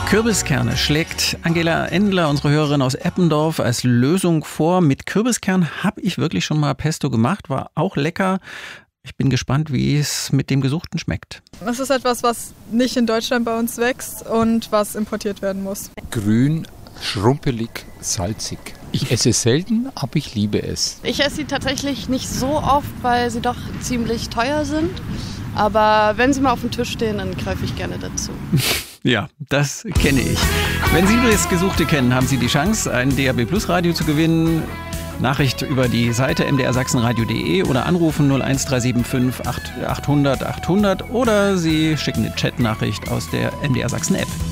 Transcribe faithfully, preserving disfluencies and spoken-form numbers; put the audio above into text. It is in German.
Kürbiskerne schlägt Angela Endler, unsere Hörerin aus Eppendorf, als Lösung vor. Mit Kürbiskern habe ich wirklich schon mal Pesto gemacht, war auch lecker. Ich bin gespannt, wie es mit dem Gesuchten schmeckt. Das ist etwas, was nicht in Deutschland bei uns wächst und was importiert werden muss. Grün, schrumpelig, salzig. Ich esse es selten, aber ich liebe es. Ich esse sie tatsächlich nicht so oft, weil sie doch ziemlich teuer sind. Aber wenn sie mal auf dem Tisch stehen, dann greife ich gerne dazu. Ja, das kenne ich. Wenn Sie das Gesuchte kennen, haben Sie die Chance, ein D A B Plus Radio zu gewinnen. Nachricht über die Seite m d r sachsenradio punkt de oder anrufen null eins drei sieben fünf achthundert achthundert oder Sie schicken eine Chatnachricht aus der M D R Sachsen App.